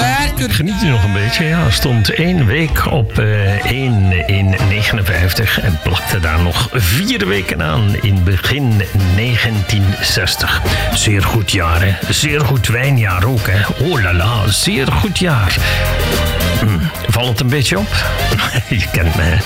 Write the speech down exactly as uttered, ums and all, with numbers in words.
Geniet u nog een beetje? Ja, stond één week op uh, één in negenenvijftig en plakte daar nog vier weken aan in begin negentien zestig. Zeer goed jaar, hè? Zeer goed wijnjaar ook, hè? Oh la la, zeer goed jaar. Hm, valt het een beetje op? Je kent me, hè?